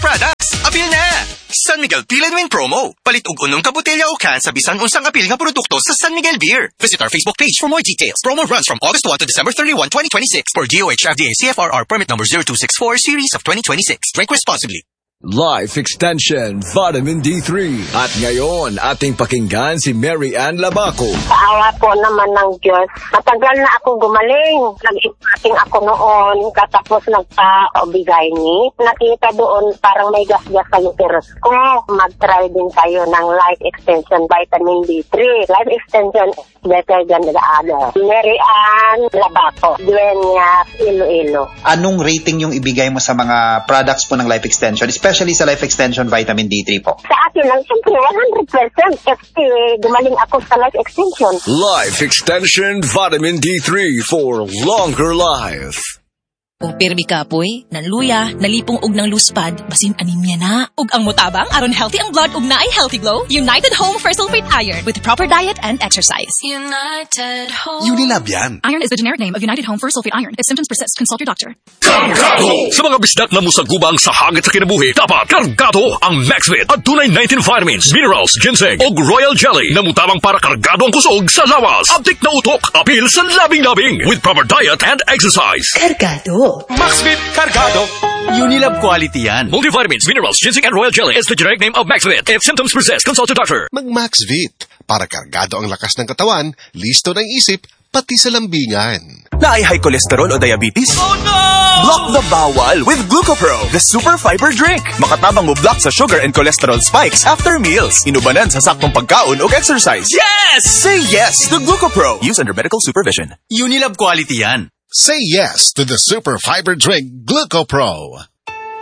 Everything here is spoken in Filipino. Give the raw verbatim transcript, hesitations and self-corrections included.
products. Apil na! San Miguel Peel and Win promo. Palit og unong kabotelya o can sa bisan unsang apil nga produkto sa San Miguel Beer. Visit our Facebook page for more details. Promo runs from August first to December thirty-first, twenty twenty-six for D O H F D A C F R R permit number zero two six four series of twenty twenty-six. Drink responsibly. Life Extension Vitamin D three. At ngayon, ating pakinggan si Mary Ann Labaco. Sa awa po naman ng Diyos, matagal na ako gumaling. Nag-ipating ako noon, katapos nagpa-obigay ni. Nakita doon parang may gas-gas sa uterus ko. Mag-try din tayo ng Life Extension Vitamin D three. Life Extension is better than the other. Mary Ann Labaco, Dueñas, Iloilo. Anong rating yung ibigay mo sa mga products po ng Life Extension? Especially sa Life Extension Vitamin D three po. Sa akin lang, siyempre, one hundred percent kasi gumaling ako sa Life Extension. Life Extension Vitamin D three for longer life. Kung pirmi kapoy, nanluya, nalipong og ng luspad, basin anemia na. Ug ang mutabang, aron healthy ang blood ug naay healthy glow, United Home for Sulfate Iron with proper diet and exercise. United Home. Unilab yan. Iron is the generic name of United Home for Sulfate Iron. If symptoms persist, consult your doctor. Kargado! Sa mga bisdak na musagubang sa hangit sa kinabuhi, dapat kargado ang MaxVit at tunay nineteen vitamins, minerals, ginseng o royal jelly na mutabang para kargado ang kusog sa lawas. Abdik na utok, apil sa labing-labing with proper diet and exercise. Kargado. MaxVit Cargado. Unilab quality yan. Multivitamins, minerals, ginseng and royal jelly is the generic name of MaxVit. If symptoms persist, consult your doctor. Mag-MaxVit para kargado ang lakas ng katawan, listo ng isip, pati sa lambingan. Na ay high cholesterol o diabetes? Oh no! Block the bawal with Glucopro, the super fiber drink. Makatabang mo block sa sugar and cholesterol spikes after meals. Inubanan sa saktong pagkaon o exercise. Yes! Say yes to Glucopro. Use under medical supervision. Unilab quality yan. Say yes to the super fiber drink Glucopro.